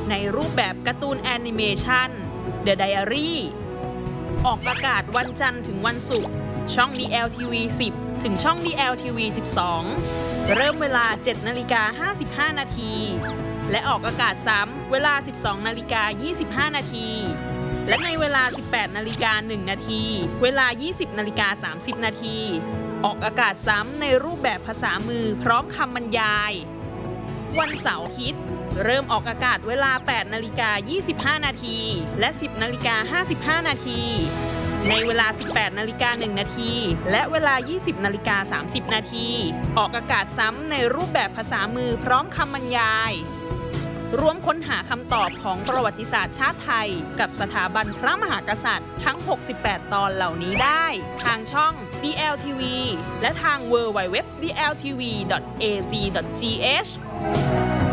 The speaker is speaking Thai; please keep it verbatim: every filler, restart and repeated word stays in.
ในรูปแบบการ์ตูนแอนิเมชัน The Diary ออกอากาศวันจันทร์ถึงวันศุกร์ช่อง ดี แอล ที วี สิบ ถึงช่อง ดี แอล ที วี สิบสอง เริ่มเวลา เจ็ดนาฬิกาห้าสิบห้านาทีและออกอากาศซ้ำเวลา สิบสองนาฬิกายี่สิบห้านาทีและในเวลา สิบแปดนาฬิกาหนึ่งนาทีเวลา ยี่สิบนาฬิกาสามสิบนาทีออกอากาศซ้ำในรูปแบบภาษามือพร้อมคำบรรยายวันเสาร์อาทิตย์เริ่มออกอากาศเวลา แปดนาฬิกายี่สิบห้านาทีและ สิบนาฬิกาห้าสิบห้านาทีในเวลา สิบแปดนาฬิกาหนึ่งนาทีและเวลา ยี่สิบนาฬิกาสามสิบนาทีออกอากาศซ้ำในรูปแบบภาษามือพร้อมคำบรรยายร่วมค้นหาคำตอบของประวัติศาสตร์ชาติไทยกับสถาบันพระมหากษัตริย์ทั้ง หกสิบแปด ตอนเหล่านี้ได้ทางช่อง ดี แอล ที วี และทาง ดับเบิลยู ดับเบิลยู ดับเบิลยู ดอท ดี แอล ที วี ดอท เอ ซี ดอท จี เอช